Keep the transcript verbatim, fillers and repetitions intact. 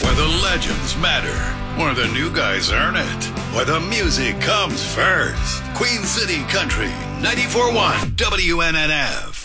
Where the legends matter. Where the new guys earn it. Where the music comes first. Queen City Country, ninety-four point one W N N F.